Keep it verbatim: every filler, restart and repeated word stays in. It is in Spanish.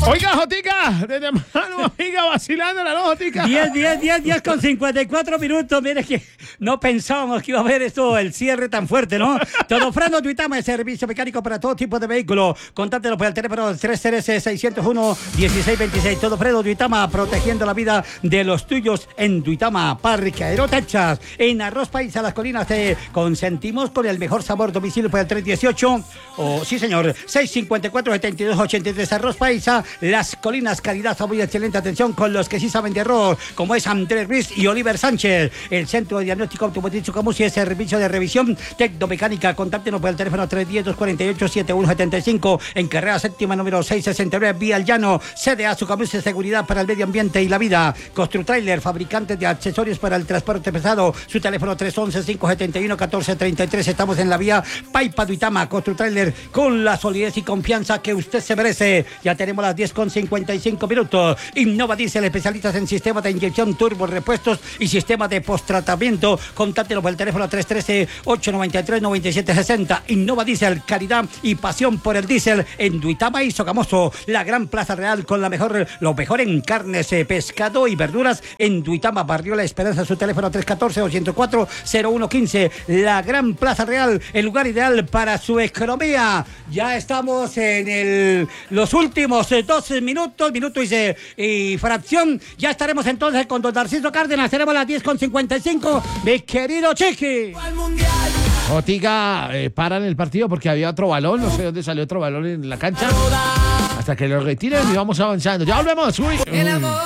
Oiga, Jotica, desde mano, amiga, vacilando la Jotica. diez, diez, diez, diez con cincuenta y cuatro minutos. Mire que no pensábamos que iba a haber esto, el cierre tan fuerte, ¿no? Todo Freno Duitama, el servicio mecánico para todo tipo de vehículo. Contáctelo por el teléfono tres cero seis cero uno, uno seis dos seis. Todo Freno Duitama, protegiendo la vida de los tuyos en Duitama, Parqueadero, Texas. En Arroz Paisa, Las Colinas, te consentimos con el mejor sabor. Domicilio por el tres dieciocho, o oh, sí señor, seis cincuenta y cuatro, setenta y dos ochenta y tres. Arroz Paisa, Las Colinas, calidad, sabor y excelente atención con los que sí saben de arroz, como es Andrés Ruiz y Oliver Sánchez. El Centro de Diagnóstico Automotriz Camusi, es servicio de revisión tecnomecánica. Contáctenos por el teléfono tres uno cero, dos cuatro ocho, siete uno siete cinco, en carrera séptima número seiscientos sesenta y nueve, Vía El Llano. C D A Sucamusi, seguridad para el medio ambiente y la vida. Construtrailer, fabricante de accesorios para el transporte pesado. Su teléfono tres once, cinco setenta y uno, catorce treinta y tres. Estamos en la vía Paipa Duitama. Construtrailer, con la solidez y confianza que usted se merece. Ya tenemos las diez con cincuenta y cinco minutos. Innova Diesel, especialistas en sistemas de inyección, turbo, repuestos y sistema de posttratamiento. Contáctelo por el teléfono tres uno tres, ocho nueve tres, nueve siete seis cero. Innova Diesel, calidad y pasión por el diésel en Duitama y Sogamoso. La gran Plaza Real con la mejor, lo mejor en carnes, eh, pescado y verduras en Duitama, Barrio La Esperanza. Su teléfono tres uno cuatro, ocho cero cuatro, cero uno uno cinco. La gran Plaza Real, el lugar ideal para su economía. Ya estamos en el, los últimos eh, doce minutos, minuto y, se, y fracción. Ya estaremos entonces con don Narciso Cárdenas. Tenemos las diez con cincuenta y cinco. Mi querido Chiqui. Jotica, eh, paran el partido porque había otro balón. No sé dónde salió otro balón en la cancha. Hasta que lo retiren y vamos avanzando. Ya volvemos. Uy.